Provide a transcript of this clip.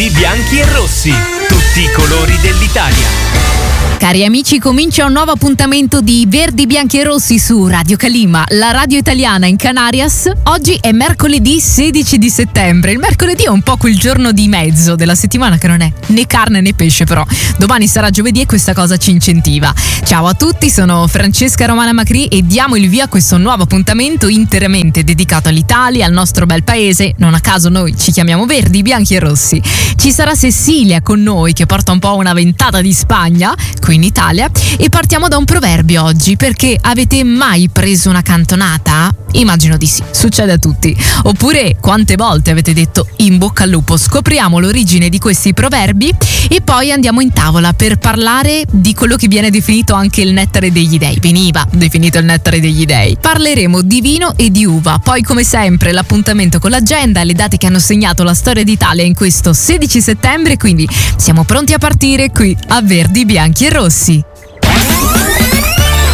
Verdi, bianchi e rossi, tutti i colori dell'Italia. Cari amici, comincia un nuovo appuntamento di Verdi, Bianchi e Rossi su Radio Calima, la radio italiana in Canarias. Oggi è mercoledì 16 di settembre. Il mercoledì è un po' quel giorno di mezzo della settimana che non è né carne né pesce, però domani sarà giovedì e questa cosa ci incentiva. Ciao a tutti, sono Francesca Romana Macri e diamo il via a questo nuovo appuntamento interamente dedicato all'Italia, al nostro bel paese. Non a caso noi ci chiamiamo Verdi, Bianchi e Rossi. Ci sarà Cecilia con noi che porta un po' una ventata di Spagna qui in Italia e partiamo da un proverbio oggi, perché avete mai preso una cantonata? Immagino di sì, succede a tutti. Oppure quante volte avete detto in bocca al lupo? Scopriamo l'origine di questi proverbi e poi andiamo in tavola per parlare di quello che viene definito anche il nettare degli dei. Veniva definito il nettare degli dei. Parleremo di vino e di uva. Poi come sempre l'appuntamento con l'agenda, le date che hanno segnato la storia d'Italia in questo 16 settembre, quindi siamo pronti a partire qui a Verdi, Bianchi e Rossi.